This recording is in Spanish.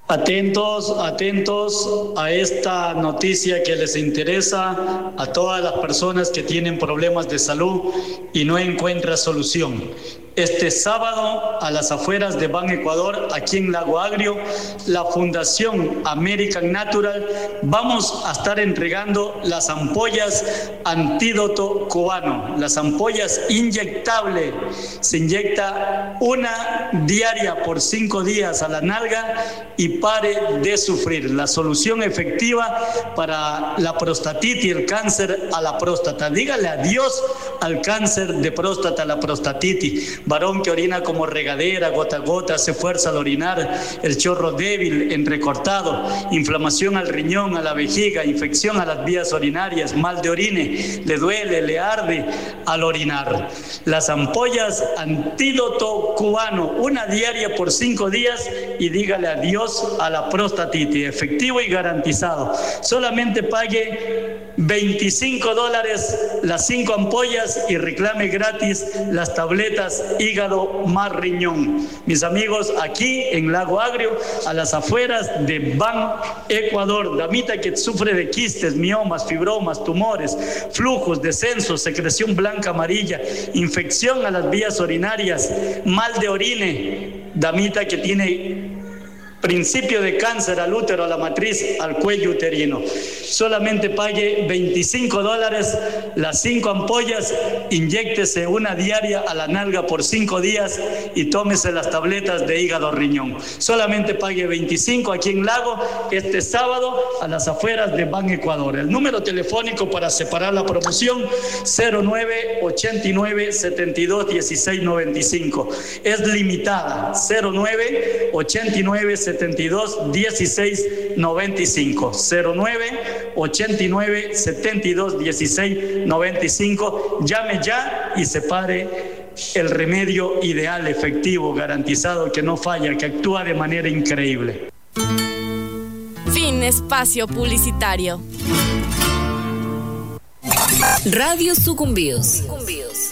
Atentos, atentos a esta noticia que les interesa a todas las personas que tienen problemas de salud y no encuentran solución. Este sábado, a las afueras de Ban Ecuador, aquí en Lago Agrio, la Fundación American Natural, vamos a estar entregando las ampollas antídoto cubano, las ampollas inyectables. Se inyecta una diaria por 5 días a la nalga y pare de sufrir. La solución efectiva para la prostatitis y el cáncer a la próstata. Dígale adiós al cáncer de próstata, a la prostatitis. Varón que orina como regadera, gota a gota, hace fuerza al orinar, el chorro débil, entrecortado, inflamación al riñón, a la vejiga, infección a las vías urinarias, mal de orine, le duele, le arde al orinar. Las ampollas antídoto cubano, una diaria por 5 días y dígale adiós a la prostatitis, efectivo y garantizado. Solamente pague $25 las 5 ampollas y reclame gratis las tabletas hígado más riñón. Mis amigos, aquí en Lago Agrio, a las afueras de Ban Ecuador, damita que sufre de quistes, miomas, fibromas, tumores, flujos, descensos, secreción blanca amarilla, infección a las vías urinarias, mal de orine, damita que tiene principio de cáncer al útero, a la matriz, al cuello uterino. Solamente pague $25 las 5 ampollas, inyéctese una diaria a la nalga por 5 días y tómese las tabletas de hígado riñón. Solamente pague 25 aquí en Lago este sábado a las afueras de Ban Ecuador. El número telefónico para separar la promoción 0989-721695. Es limitada 0989-721695. 0989-721695. Llame ya y separe el remedio ideal, efectivo, garantizado, que no falla, que actúa de manera increíble. Fin espacio publicitario. Radio Sucumbíos.